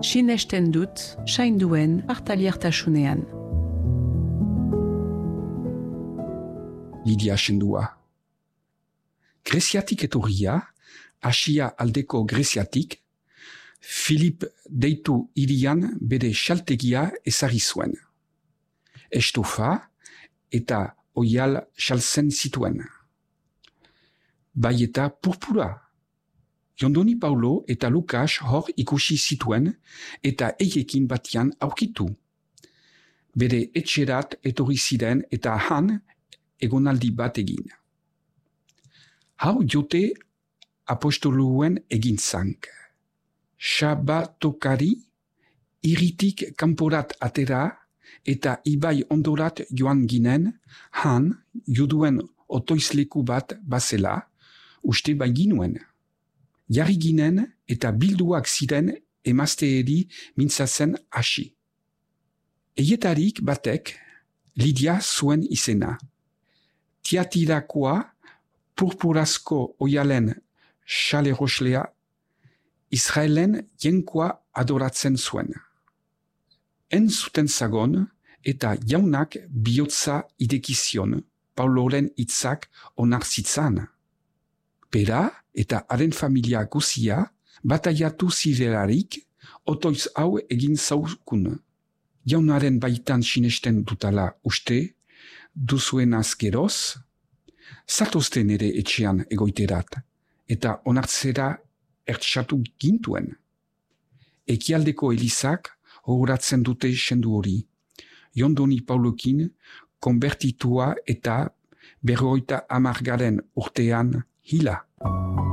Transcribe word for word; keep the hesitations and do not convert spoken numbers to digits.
sinesten dut, sainduen partaliertasunean. Lidia sendua. Greziatik etorria, Asia aldeko Greziatik, Filip deitu hirian bere xaltegia ezarri zuen. Estofa eta oial xaltzen zituen. Bai eta purpura. Jondoni Paulo eta Lukas hor ikusi zituen eta eiekin batian aurkitu. Bere etxerat etorri ziren eta han egonaldi bat egin. Hau jote apostoluen egin zank. Sabatokari iritik kanporat atera eta ibai ondorat joan ginen, han juduen otoizleku bat bazela, uste bai ginuen. Jarri ginen eta bilduak ziren emazteeri mintzatzen hasi. Eietarik batek Lidia zuen izena. Tiatirakoa purpurazko oialen xaleroslea Israelen jenkoa adoratzen zuen. En zuten zagon eta jaunak bihotza idekizion Pauloren hitzak onartzitzan. Pera eta haren familia guzia bataiatu zirelarik otoiz hau egin zaukun. Jaunaren baitan sinesten dutala uste, duzuen azkeroz, zatozten ere etxean egoiterat eta onartzera ertsatu gintuen. Ekialdeko elizak horatzen dute sendu hori, Jondoni Paulokin konbertitua eta berroita amargaren urtean hila.